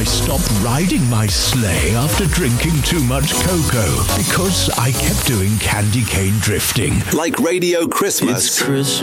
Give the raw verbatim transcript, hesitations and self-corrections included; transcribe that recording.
I stopped riding my sleigh after drinking too much cocoa because I kept doing candy cane drifting. Like Radio Christmas. It's Christmas.